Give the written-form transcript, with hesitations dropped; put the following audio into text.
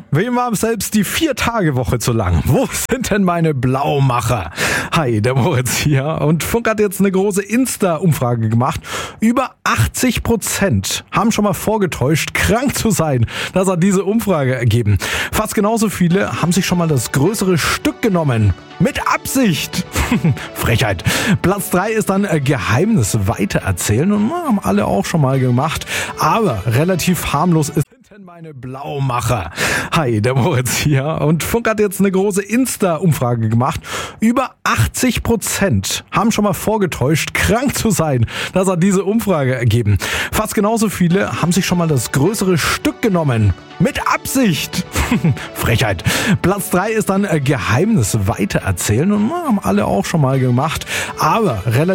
Wem war selbst die 4-Tage-Woche zu lang? Wo sind denn meine Blaumacher? Hi, der Moritz hier. Und Funk hat jetzt eine große Insta-Umfrage gemacht. Über 80% haben schon mal vorgetäuscht, krank zu sein. Das hat diese Umfrage ergeben. Fast genauso viele haben sich schon mal das größere Stück genommen. Mit Absicht. Frechheit. Platz 3 ist dann Geheimnis weitererzählen. Und haben alle auch schon mal gemacht. Aber relativ harmlos ist denn meine Blaumacher. Hi, der Moritz hier. Und Funk hat jetzt eine große Insta-Umfrage gemacht. Über 80% haben schon mal vorgetäuscht, krank zu sein. Das hat diese Umfrage ergeben. Fast genauso viele haben sich schon mal das größere Stück genommen. Mit Absicht. Frechheit. Platz 3 ist dann Geheimnis weitererzählen. Und haben alle auch schon mal gemacht. Aber relativ